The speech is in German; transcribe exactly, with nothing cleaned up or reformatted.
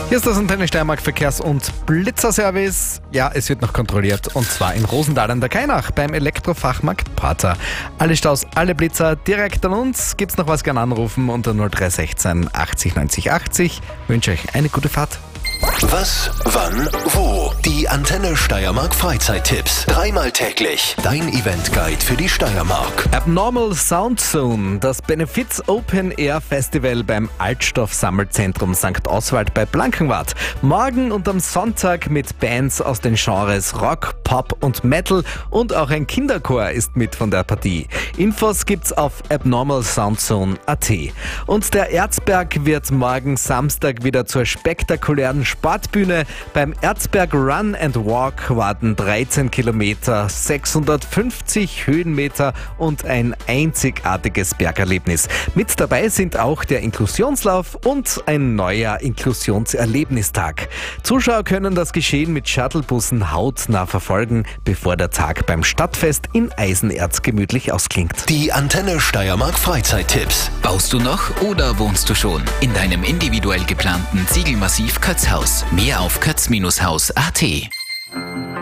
Hier ist das Antenne Steiermark Verkehrs- und Blitzerservice. Ja, es wird noch kontrolliert und zwar in Rosendahl an der Kainach beim Elektrofachmarkt Pater. Alle Staus, alle Blitzer direkt an uns. Gibt's noch was, gerne anrufen unter null drei eins sechs achtzig neunzig achtzig. Wünsche euch eine gute Fahrt. Was, wann, wo? Die Antenne Steiermark Freizeittipps. Dreimal täglich. Dein Eventguide für die Steiermark. Abnormal Sound Zone, das Benefits Open Air Festival beim Altstoff-Sammelzentrum Sankt Oswald bei Blankenwart. Morgen und am Sonntag mit Bands aus den Genres Rock, Pop und Metal und auch ein Kinderchor ist mit von der Partie. Infos gibt's auf abnormal sound zone punkt a t. Und der Erzberg wird morgen Samstag wieder zur spektakulären Sportbühne. Beim Erzberg Run and Walk warten dreizehn Kilometer, sechshundertfünfzig Höhenmeter und ein einzigartiges Bergerlebnis. Mit dabei sind auch der Inklusionslauf und ein neuer Inklusionserlebnistag. Zuschauer können das Geschehen mit Shuttlebussen hautnah verfolgen, bevor der Tag beim Stadtfest in Eisenerz gemütlich ausklingt. Die Antenne Steiermark Freizeittipps. Baust du noch oder wohnst du schon in deinem individuell geplanten Ziegelmassiv Kötzhaus? Mehr auf kötz Bindestrich haus punkt a t.